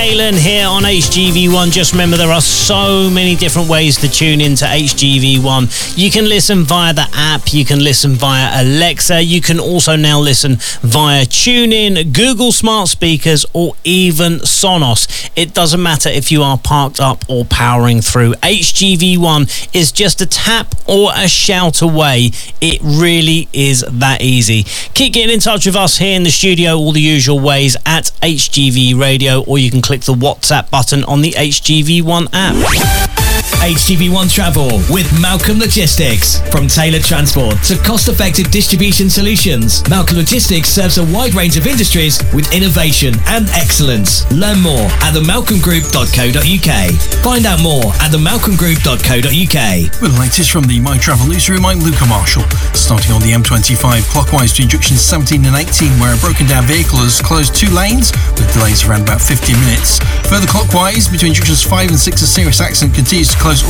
Galen here on HGV1. Just remember, there are so many different ways to tune into HGV1. You can listen via the app, you can listen via Alexa, you can also now listen via TuneIn, Google Smart Speakers, or even Sonos. It doesn't matter if you are parked up or powering through. HGV1 is just a tap or a shout away. It really is that easy. Keep getting in touch with us here in the studio, all the usual ways, at HGV Radio, or you can click the WhatsApp button on the HGV1 app. HGV1 Travel with Malcolm Logistics. From tailored transport to cost-effective distribution solutions, Malcolm Logistics serves a wide range of industries with innovation and excellence. Learn more at themalcolmgroup.co.uk. Find out more at themalcolmgroup.co.uk. With the latest from the My Travel newsroom, I'm Luca Marshall. Starting on the M25 clockwise between junctions 17 and 18, where a broken down vehicle has closed 2 lanes with delays around about 15 minutes. Further clockwise between junctions 5 and 6, a serious accident continues to close